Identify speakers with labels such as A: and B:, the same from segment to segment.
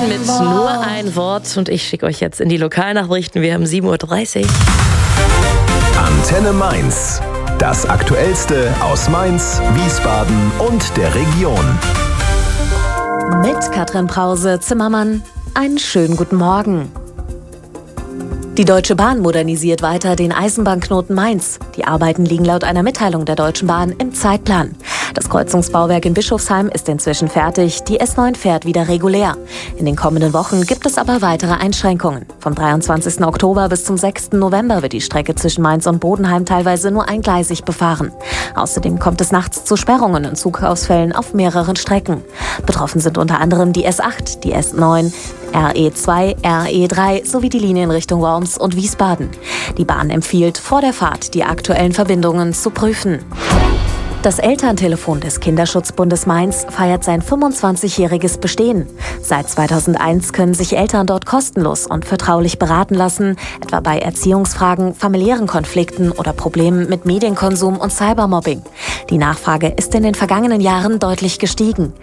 A: mit nur ein Wort und ich schicke euch jetzt in die Lokalnachrichten. Wir haben 7:30 Uhr.
B: Antenne Mainz. Das Aktuellste aus Mainz, Wiesbaden und der Region.
C: Mit Katrin Brause-Zimmermann. Einen schönen guten Morgen. Die Deutsche Bahn modernisiert weiter den Eisenbahnknoten Mainz. Die Arbeiten liegen laut einer Mitteilung der Deutschen Bahn im Zeitplan. Das Kreuzungsbauwerk in Bischofsheim ist inzwischen fertig. Die S9 fährt wieder regulär. In den kommenden Wochen gibt es aber weitere Einschränkungen. Vom 23. Oktober bis zum 6. November wird die Strecke zwischen Mainz und Bodenheim teilweise nur eingleisig befahren. Außerdem kommt es nachts zu Sperrungen und Zugausfällen auf mehreren Strecken. Betroffen sind unter anderem die S8, die S9, RE2, RE3 sowie die Linien Richtung Worms und Wiesbaden. Die Bahn empfiehlt, vor der Fahrt die aktuellen Verbindungen zu prüfen. Das Elterntelefon des Kinderschutzbundes Mainz feiert sein 25-jähriges Bestehen. Seit 2001 können sich Eltern dort kostenlos und vertraulich beraten lassen, etwa bei Erziehungsfragen, familiären Konflikten oder Problemen mit Medienkonsum und Cybermobbing. Die Nachfrage ist in den vergangenen Jahren deutlich gestiegen.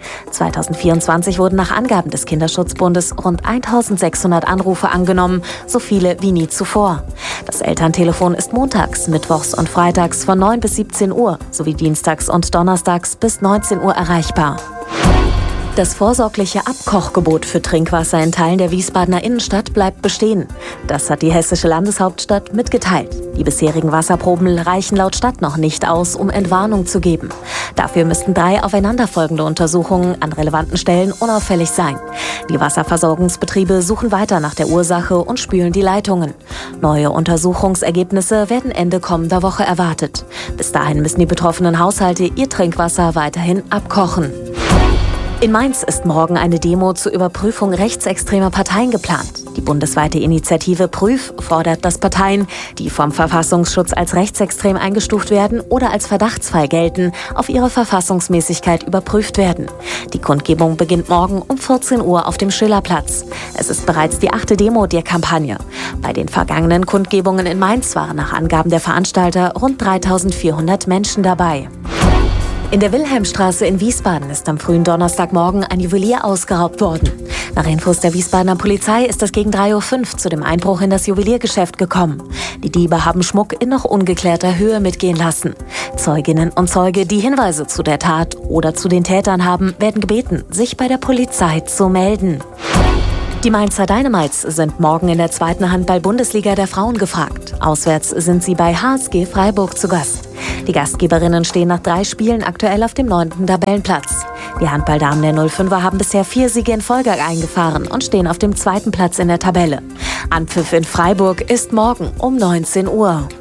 C: 2024 wurden nach Angaben des Kinderschutzbundes rund 1600 Anrufe angenommen, so viele wie nie zuvor. Das Elterntelefon ist montags, mittwochs und freitags von 9 bis 17 Uhr sowie dienstags und donnerstags bis 19 Uhr erreichbar. Das vorsorgliche Abkochgebot für Trinkwasser in Teilen der Wiesbadener Innenstadt bleibt bestehen. Das hat die hessische Landeshauptstadt mitgeteilt. Die bisherigen Wasserproben reichen laut Stadt noch nicht aus, um Entwarnung zu geben. Dafür müssten 3 aufeinanderfolgende Untersuchungen an relevanten Stellen unauffällig sein. Die Wasserversorgungsbetriebe suchen weiter nach der Ursache und spülen die Leitungen. Neue Untersuchungsergebnisse werden Ende kommender Woche erwartet. Bis dahin müssen die betroffenen Haushalte ihr Trinkwasser weiterhin abkochen. In Mainz ist morgen eine Demo zur Überprüfung rechtsextremer Parteien geplant. Die bundesweite Initiative Prüf fordert, dass Parteien, die vom Verfassungsschutz als rechtsextrem eingestuft werden oder als Verdachtsfall gelten, auf ihre Verfassungsmäßigkeit überprüft werden. Die Kundgebung beginnt morgen um 14 Uhr auf dem Schillerplatz. Es ist bereits die 8. Demo der Kampagne. Bei den vergangenen Kundgebungen in Mainz waren nach Angaben der Veranstalter rund 3400 Menschen dabei. In der Wilhelmstraße in Wiesbaden ist am frühen Donnerstagmorgen ein Juwelier ausgeraubt worden. Nach Infos der Wiesbadener Polizei ist es gegen 3:05 Uhr zu dem Einbruch in das Juweliergeschäft gekommen. Die Diebe haben Schmuck in noch ungeklärter Höhe mitgehen lassen. Zeuginnen und Zeuge, die Hinweise zu der Tat oder zu den Tätern haben, werden gebeten, sich bei der Polizei zu melden. Die Mainzer Dynamites sind morgen in der 2. Handball-Bundesliga der Frauen gefragt. Auswärts sind sie bei HSG Freiburg zu Gast. Die Gastgeberinnen stehen nach 3 Spielen aktuell auf dem 9. Tabellenplatz. Die Handballdamen der 05er haben bisher 4 Siege in Folge eingefahren und stehen auf dem 2. Platz in der Tabelle. Anpfiff in Freiburg ist morgen um 19 Uhr.